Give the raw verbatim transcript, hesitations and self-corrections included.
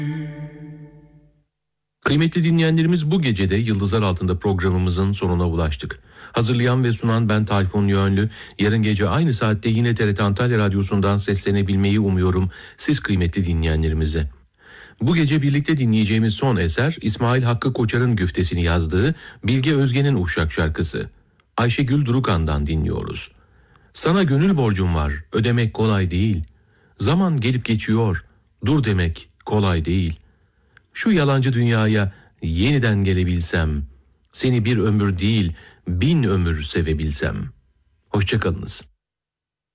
Kıymetli dinleyenlerimiz, bu gece de Yıldızlar Altında programımızın sonuna ulaştık. Hazırlayan ve sunan ben Tayfun Yönlü. Yarın gece aynı saatte yine T R T Antalya Radyosu'ndan seslenebilmeyi umuyorum siz kıymetli dinleyenlerimize. Bu gece birlikte dinleyeceğimiz son eser İsmail Hakkı Koçar'ın güftesini yazdığı Bilge Özgen'in Uşak şarkısı. Ayşegül Durukan'dan dinliyoruz. Sana gönül borcum var, ödemek kolay değil. Zaman gelip geçiyor, dur demek kolay değil. Şu yalancı dünyaya yeniden gelebilsem, seni bir ömür değil bin ömür sevebilsem. Hoşça kalınız.